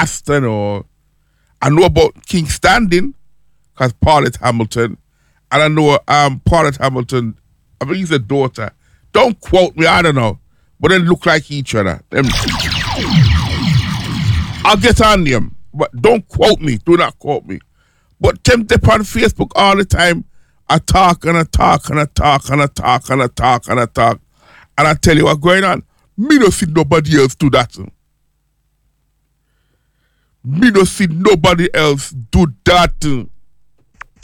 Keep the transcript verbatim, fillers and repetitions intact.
Aston or I know about King Standing because Paulette Hamilton, and I know um Paulette Hamilton. I think he's a daughter. Don't quote me. I don't know, but they look like each other. Them. I'll get on them, but don't quote me. Do not quote me. But them they on Facebook all the time. I talk and I talk and I talk and I talk and I talk and I talk, and I tell you what's going on. Me don't see nobody else do that. Me don't see nobody else do that.